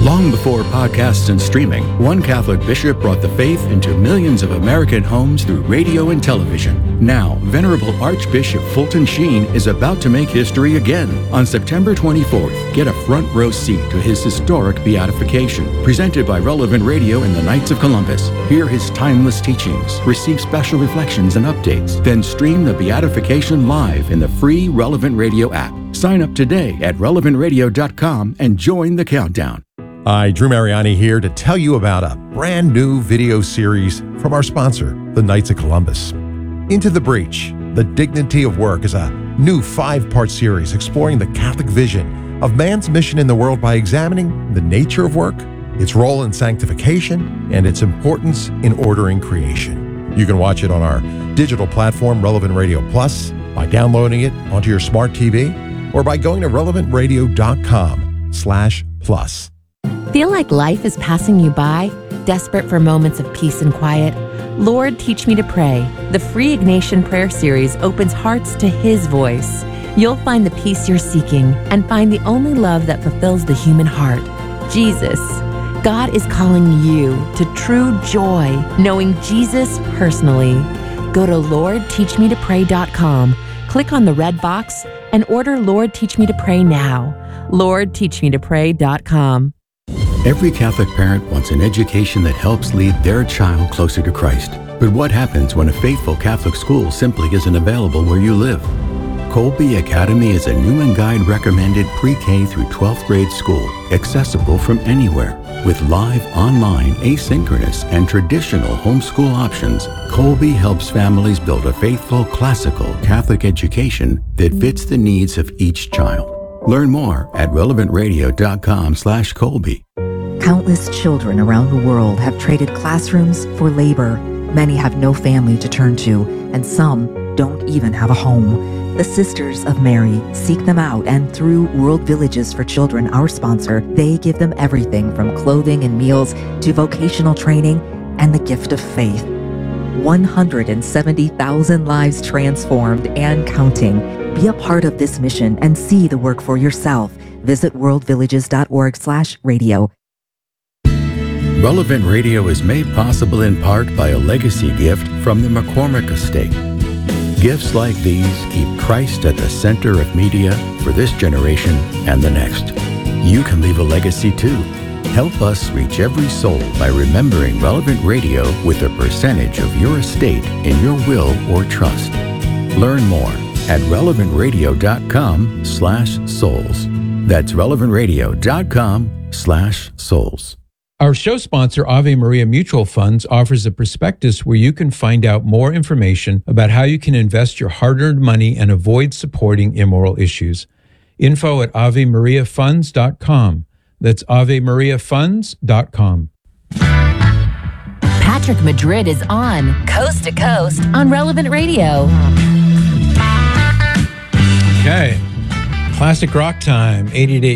Long before podcasts and streaming, one Catholic bishop brought the faith into millions of American homes through radio and television. Now, Venerable Archbishop Fulton Sheen is about to make history again. On September 24th, get a front row seat to his historic beatification, presented by Relevant Radio and the Knights of Columbus. Hear his timeless teachings, receive special reflections and updates, then stream the beatification live in the free Relevant Radio app. Sign up today at relevantradio.com and join the countdown. Hi, Drew Mariani here to tell you about a brand new video series from our sponsor, the Knights of Columbus. Into the Breach, The Dignity of Work is a new 5-part series exploring the Catholic vision of man's mission in the world by examining the nature of work, its role in sanctification, and its importance in ordering creation. You can watch it on our digital platform, Relevant Radio Plus, by downloading it onto your smart TV, or by going to relevantradio.com/plus. Feel like life is passing you by? Desperate for moments of peace and quiet? Lord, Teach Me to Pray. The free Ignatian prayer series opens hearts to His voice. You'll find the peace you're seeking and find the only love that fulfills the human heart, Jesus. God is calling you to true joy, knowing Jesus personally. Go to LordTeachMeToPray.com, click on the red box, and order Lord, Teach Me to Pray now. LordTeachMeToPray.com. Every Catholic parent wants an education that helps lead their child closer to Christ. But what happens when a faithful Catholic school simply isn't available where you live? Colby Academy is a Newman Guide recommended pre-K through 12th grade school, accessible from anywhere. With live, online, asynchronous, and traditional homeschool options, Colby helps families build a faithful, classical Catholic education that fits the needs of each child. Learn more at relevantradio.com/Colby. Countless children around the world have traded classrooms for labor. Many have no family to turn to, and some don't even have a home. The Sisters of Mary seek them out, and through World Villages for Children, our sponsor, they give them everything from clothing and meals to vocational training and the gift of faith. 170,000 lives transformed and counting. Be a part of this mission and see the work for yourself. Visit worldvillages.org/radio. Relevant Radio is made possible in part by a legacy gift from the McCormick Estate. Gifts like these keep Christ at the center of media for this generation and the next. You can leave a legacy too. Help us reach every soul by remembering Relevant Radio with a percentage of your estate in your will or trust. Learn more at relevantradio.com/souls. That's relevantradio.com/souls. Our show sponsor, Ave Maria Mutual Funds, offers a prospectus where you can find out more information about how you can invest your hard-earned money and avoid supporting immoral issues. Info at AveMariaFunds.com. That's AveMariaFunds.com. Patrick Madrid is on Coast to Coast on Relevant Radio. Okay. Classic rock time,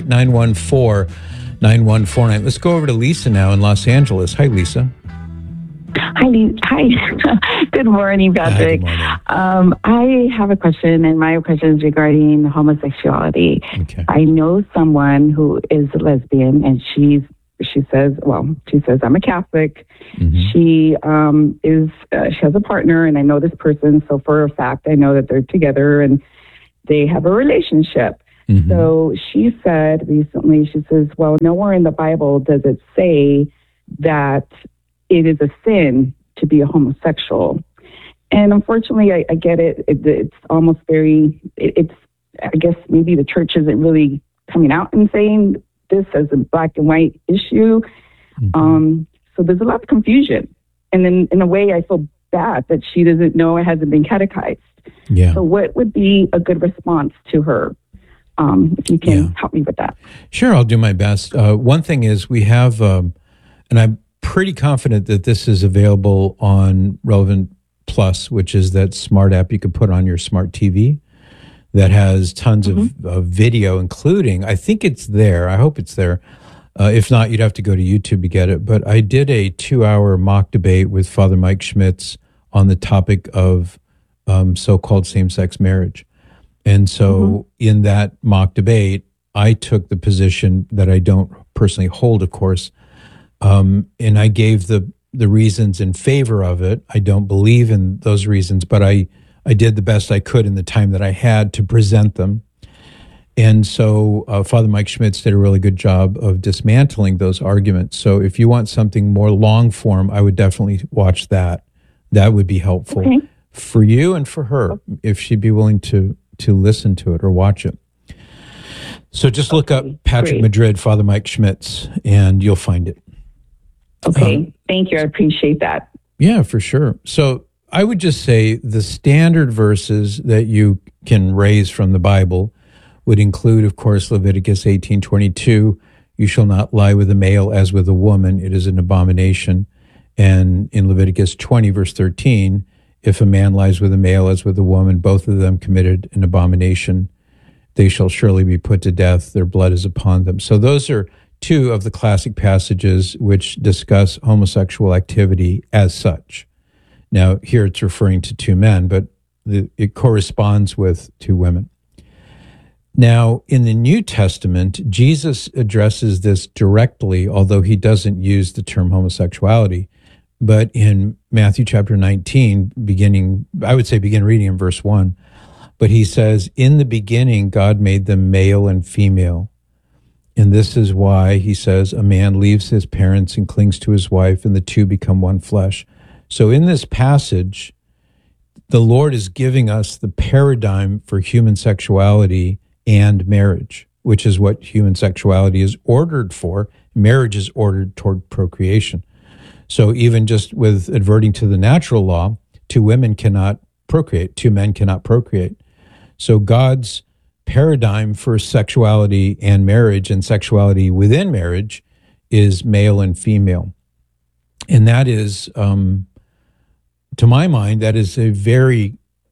888-914-9149. Let's go over to Lisa now in Los Angeles. Hi, Lisa. Hi. Good morning, Patrick. Hi, good morning. I have a question, and my question is regarding homosexuality. Okay. I know someone who is a lesbian, and she says I'm a Catholic. Mm-hmm. She has a partner, and I know this person, so for a fact, I know that they're together and they have a relationship. Mm-hmm. So she said recently, she says, well, nowhere in the Bible does it say that it is a sin to be a homosexual. And unfortunately, I get it. It's almost I guess maybe the church isn't really coming out and saying this as a black and white issue. Mm-hmm. So there's a lot of confusion. And then in a way, I feel bad that she doesn't know, it hasn't been catechized. Yeah. So what would be a good response to her? If you can help me with that. Sure, I'll do my best. One thing is we have, and I'm pretty confident that this is available on Relevant Plus, which is that smart app you could put on your smart TV that has tons of video, including, I think it's there. I hope it's there. If not, you'd have to go to YouTube to get it. But I did a 2-hour mock debate with Father Mike Schmitz on the topic of so-called same-sex marriage. And so in that mock debate, I took the position that I don't personally hold, of course. And I gave the reasons in favor of it. I don't believe in those reasons, but I did the best I could in the time that I had to present them. And so Father Mike Schmitz did a really good job of dismantling those arguments. So if you want something more long form, I would definitely watch that. That would be helpful for you and for her, if she'd be willing to listen to it or watch it. So just look up Patrick Madrid, Father Mike Schmitz, and you'll find it. Okay, thank you. I appreciate that. Yeah, for sure. So I would just say the standard verses that you can raise from the Bible would include, of course, Leviticus 18:22, you shall not lie with a male as with a woman, it is an abomination. And in Leviticus 20, verse 13, if a man lies with a male as with a woman, both of them committed an abomination, they shall surely be put to death, their blood is upon them. So those are two of the classic passages which discuss homosexual activity as such. Now, here it's referring to two men, but it corresponds with two women. Now, in the New Testament, Jesus addresses this directly, although he doesn't use the term homosexuality. But in Matthew chapter 19, begin reading in verse 1. But he says, in the beginning, God made them male and female. And this is why, he says, a man leaves his parents and clings to his wife, and the two become one flesh. So in this passage, the Lord is giving us the paradigm for human sexuality and marriage, which is what human sexuality is ordered for. Marriage is ordered toward procreation. So even just with adverting to the natural law, two women cannot procreate, two men cannot procreate. So God's paradigm for sexuality and marriage and sexuality within marriage is male and female. And that is, to my mind, that is a very,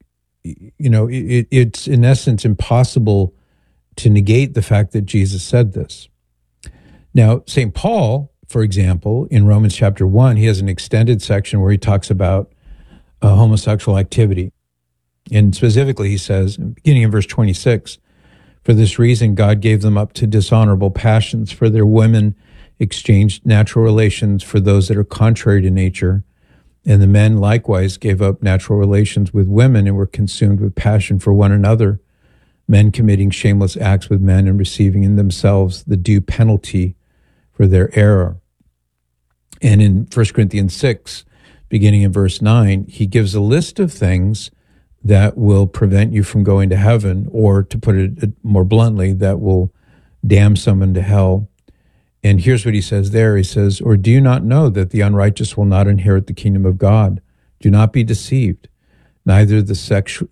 it's in essence impossible to negate the fact that Jesus said this. Now, St. Paul, for example, in Romans chapter 1, he has an extended section where he talks about homosexual activity. And specifically, he says, beginning in verse 26, for this reason, God gave them up to dishonorable passions, for their women exchanged natural relations for those that are contrary to nature. And the men likewise gave up natural relations with women and were consumed with passion for one another, men committing shameless acts with men and receiving in themselves the due penalty for their error. And in 1 Corinthians 6, beginning in verse 9, he gives a list of things that will prevent you from going to heaven, or to put it more bluntly, that will damn someone to hell. And here's what he says there. He says, or do you not know that the unrighteous will not inherit the kingdom of God? Do not be deceived. Neither the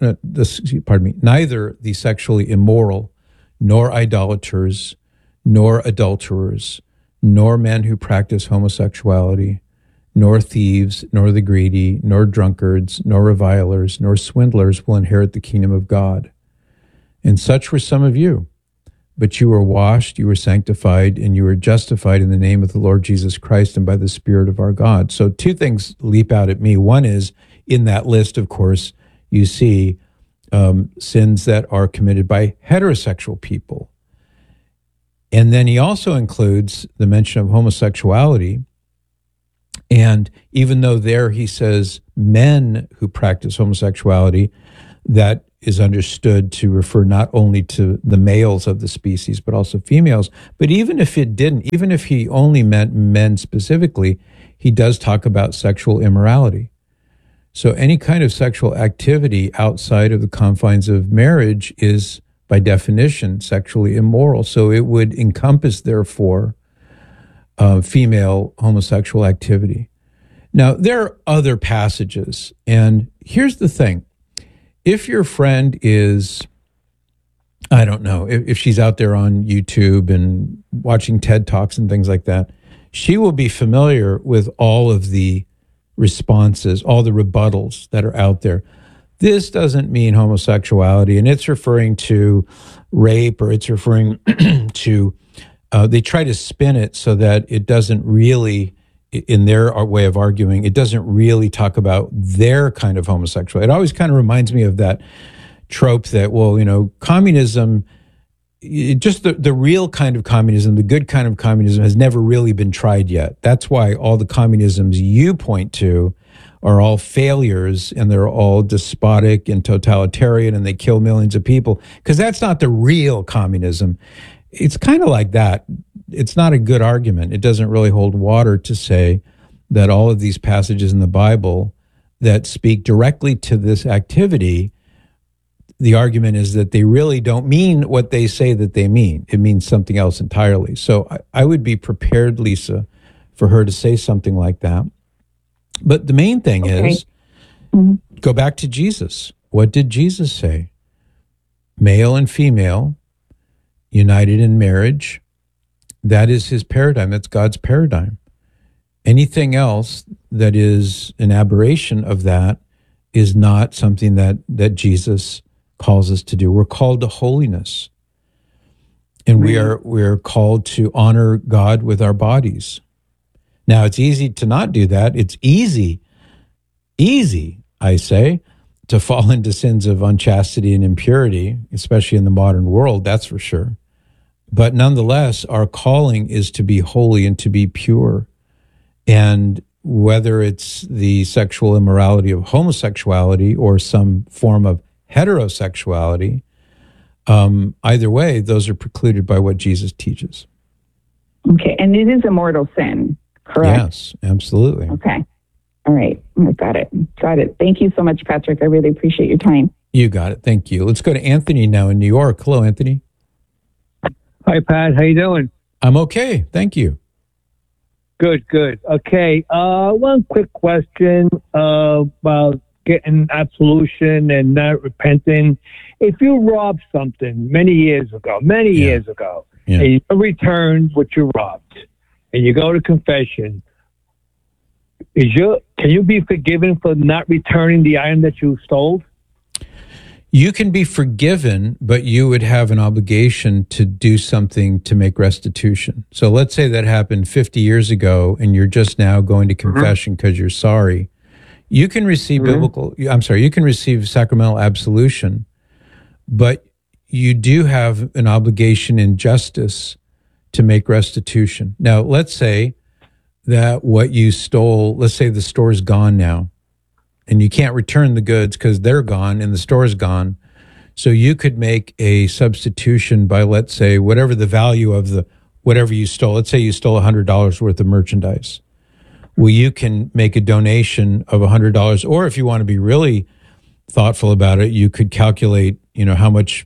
sexually immoral, nor idolaters, nor adulterers, nor men who practice homosexuality, nor thieves, nor the greedy, nor drunkards, nor revilers, nor swindlers will inherit the kingdom of God. And such were some of you. But you were washed, you were sanctified, and you were justified in the name of the Lord Jesus Christ and by the Spirit of our God. So two things leap out at me. One is, in that list, of course, you see sins that are committed by heterosexual people. And then he also includes the mention of homosexuality. And even though there he says men who practice homosexuality, that is understood to refer not only to the males of the species, but also females. But even if it didn't, even if he only meant men specifically, he does talk about sexual immorality. So any kind of sexual activity outside of the confines of marriage is, by definition, sexually immoral. So it would encompass, therefore, female homosexual activity. Now, there are other passages, and here's the thing. If your friend is, I don't know, if she's out there on YouTube and watching TED Talks and things like that, she will be familiar with all of the responses, all the rebuttals that are out there. This doesn't mean homosexuality, and it's referring to rape, or it's referring to, they try to spin it so that it doesn't really, in their way of arguing, it doesn't really talk about their kind of homosexuality. It always kind of reminds me of that trope that, well, communism just the real kind of communism, the good kind of communism, has never really been tried yet. That's why all the communisms you point to are all failures, and they're all despotic and totalitarian, and they kill millions of people, because that's not the real communism. It's kind of like that. It's not a good argument. It doesn't really hold water to say that all of these passages in the Bible that speak directly to this activity, the argument is that they really don't mean what they say that they mean. It means something else entirely. So I would be prepared, Lisa, for her to say something like that. But the main thing is, go back to Jesus. What did Jesus say? Male and female, united in marriage. That is his paradigm. That's God's paradigm. Anything else that is an aberration of that is not something that Jesus calls us to do. We're called to holiness. And we are called to honor God with our bodies. Now, it's easy to not do that. It's easy, I say, to fall into sins of unchastity and impurity, especially in the modern world, that's for sure. But nonetheless, our calling is to be holy and to be pure. And whether it's the sexual immorality of homosexuality or some form of heterosexuality, either way, those are precluded by what Jesus teaches. Okay, and it is a mortal sin, correct? Yes, absolutely. Okay. All right. Got it. Thank you so much, Patrick. I really appreciate your time. You got it. Thank you. Let's go to Anthony now in New York. Hello, Anthony. Hi, Pat. How you doing? I'm okay. Thank you. Good. Okay. One quick question about getting absolution and not repenting. If you robbed something many years ago, and you returned what you robbed, and you go to confession, can you be forgiven for not returning the item that you stole? You can be forgiven, but you would have an obligation to do something to make restitution. So let's say that happened 50 years ago and you're just now going to confession because you're sorry. You can receive you can receive sacramental absolution, but you do have an obligation in justice to make restitution. Now, let's say that what you stole, let's say the store's gone now, and you can't return the goods because they're gone and the store's gone. So you could make a substitution by, let's say, whatever the value of whatever you stole. Let's say you stole $100 worth of merchandise. Well, you can make a donation of $100, or if you want to be really thoughtful about it, you could calculate, how much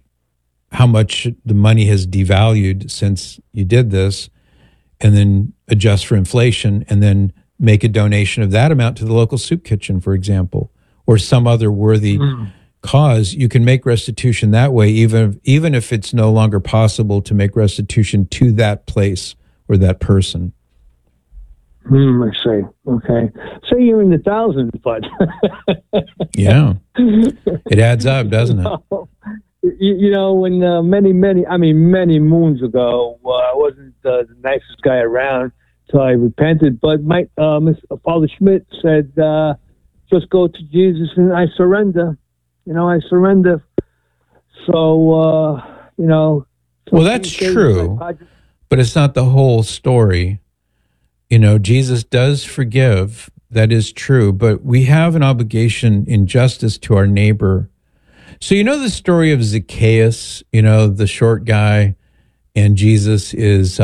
the money has devalued since you did this, and then adjust for inflation, and then make a donation of that amount to the local soup kitchen, for example, or some other worthy cause. You can make restitution that way, even if it's no longer possible to make restitution to that place or that person. I see. Okay. So you're in the thousands, but... Yeah. It adds up, doesn't it? When many moons ago, I wasn't the nicest guy around, so I repented. But my Father Schmidt said, just go to Jesus and I surrender. I surrender. So, Well, that's true, but it's not the whole story. Jesus does forgive. That is true. But we have an obligation in justice to our neighbor. So the story of Zacchaeus, the short guy, and Jesus is...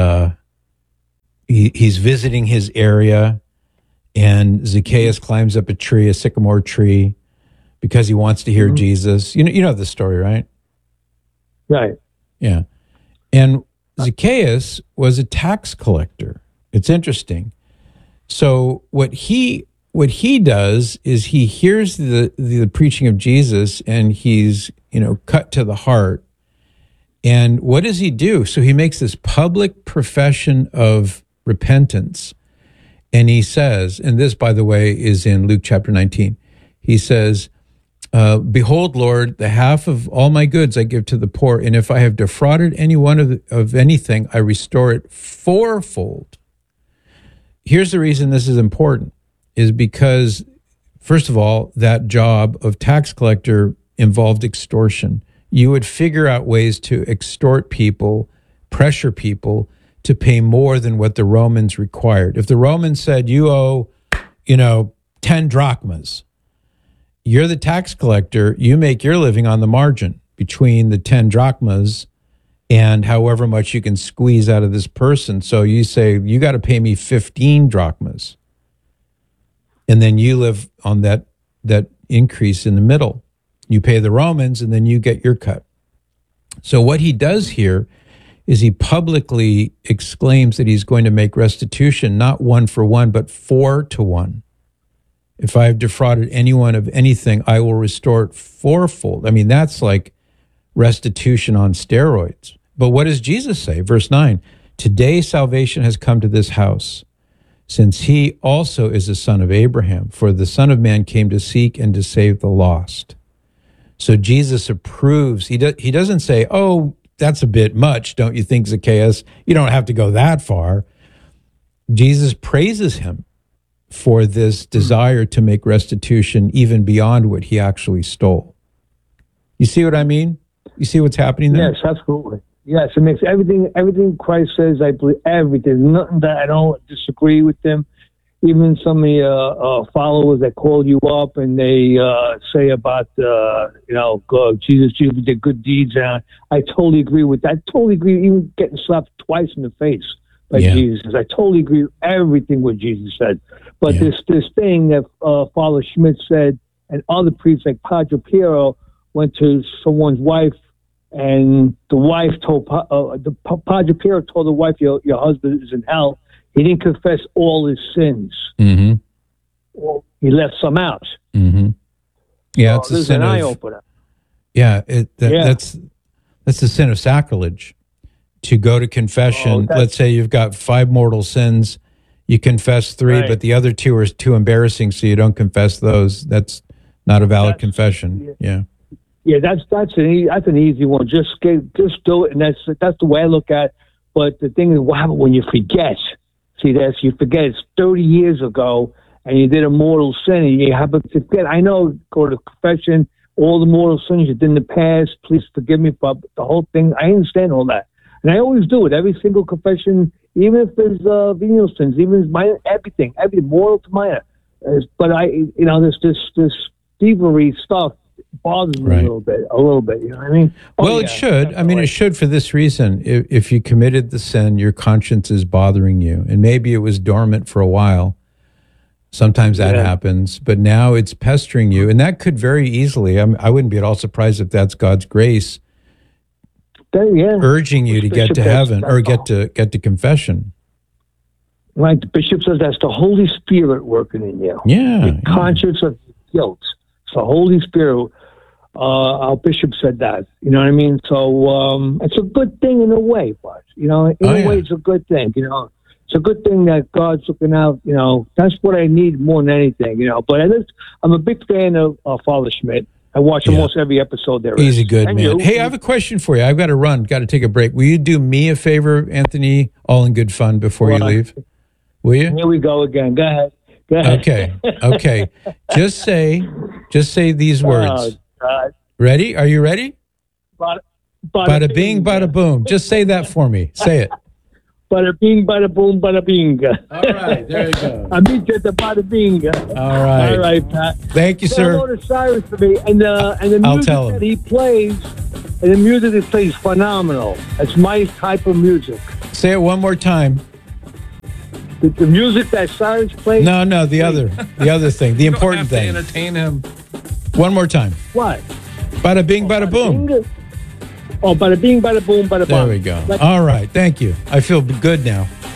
He's visiting his area, and Zacchaeus climbs up a sycamore tree, because he wants to hear Jesus. You know the story, right? Right. Yeah. And Zacchaeus was a tax collector. It's interesting. So what he does is he hears the preaching of Jesus, and he's cut to the heart. And what does he do? So he makes this public profession of repentance. And he says, and this, by the way, is in Luke chapter 19. He says, behold, Lord, the half of all my goods I give to the poor. And if I have defrauded anyone of anything, I restore it fourfold. Here's the reason this is important, is because, first of all, that job of tax collector involved extortion. you would figure out ways to extort people, pressure people to pay more than what the Romans required. If the Romans said you owe, 10 drachmas, you're the tax collector, you make your living on the margin between the 10 drachmas and however much you can squeeze out of this person. So you say, you got to pay me 15 drachmas. And then you live on that increase in the middle. You pay the Romans, and then you get your cut. So what he does here is he publicly exclaims that he's going to make restitution, not 1 for 1, but 4 to 1. If I have defrauded anyone of anything, I will restore it fourfold. I mean, that's like restitution on steroids. But what does Jesus say? Verse 9, today salvation has come to this house, since he also is a son of Abraham. For the Son of Man came to seek and to save the lost. So Jesus approves. He doesn't say, oh, that's a bit much, don't you think, Zacchaeus? You don't have to go that far. Jesus praises him for this desire to make restitution even beyond what he actually stole. You see what I mean? You see what's happening there? Yes, absolutely. Yes, it makes everything Christ says, I believe everything. Nothing that I don't disagree with him. Even some of your followers that call you up and they say about, Jesus did good deeds. And I totally agree with that. I totally agree, even getting slapped twice in the face by Jesus. I totally agree with everything what Jesus said. But this thing that Father Schmidt said, and other priests like Padre Piero went to someone's wife, and the wife told Padre Piero told the wife, your husband is in hell. He didn't confess all his sins. Mm-hmm. Well, he left some out. Mm-hmm. Yeah, it's a sin an eye opener. Yeah, that's the sin of sacrilege. To go to confession, let's say you've got 5 mortal sins, you confess 3, but the other 2 are too embarrassing, so you don't confess those. That's not a valid confession. Yeah. Yeah, that's an easy one. Just do it, and that's the way I look at it. But the thing is, what happens when you forget? See, you forget it's 30 years ago, and you did a mortal sin, and you happen to forget. I know, go to confession, all the mortal sins you did in the past, please forgive me for the whole thing. I understand all that. And I always do it, every single confession, even if there's venial sins, even minor, everything, mortal to minor. But this thievery stuff bothers me a little bit, you know what I mean? Well, it should. I mean, it should for this reason. If you committed the sin, your conscience is bothering you. And maybe it was dormant for a while. Sometimes that happens. But now it's pestering you. And that could very easily, I wouldn't be at all surprised if that's God's grace urging you to get to heaven or get to confession. Right. The bishop says that's the Holy Spirit working in you. Yeah. Your conscience of guilt. It's the Holy Spirit. Our bishop said that. You know what I mean? So it's a good thing in a way, but in a way, it's a good thing. It's a good thing that God's looking out. That's what I need more than anything. But I'm a big fan of Father Schmidt. I watch almost every episode there. He's a good man. Hey, I have a question for you. I've got to run. Got to take a break. Will you do me a favor, Anthony? All in good fun before you leave. Will you? Here we go again. Go ahead. Okay. Just say these words. Ready? Are you ready? Bada bing, bada boom. Just say that for me. Say it. Bada bing, bada boom, bada bing. All right, there you go. I meet you at the bada bing. All right, Pat. Thank you, sir. Hello to Cyrus for me, and the music that he plays, is phenomenal. It's my type of music. Say it one more time. The music that Cyrus plays. No, the other thing, the important thing. Entertain him. One more time. What? Bada bing, bada boom. Oh, bada bing, bada boom, bada boom. There we go. All right, thank you. I feel good now.